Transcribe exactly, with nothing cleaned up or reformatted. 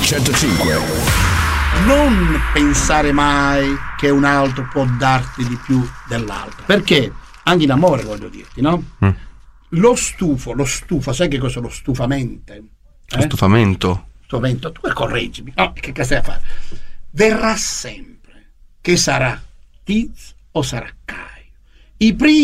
centocinque. Non pensare mai che un altro può darti di più dell'altro, perché anche in amore, voglio dirti, no? Mm. Lo stufo, lo stufa, sai che cosa è lo stufamento? Eh? Lo stufamento? Stufamento, tu correggimi, no, che cosa stai a fare? Verrà sempre, che sarà Tiz o sarà Caio. I primi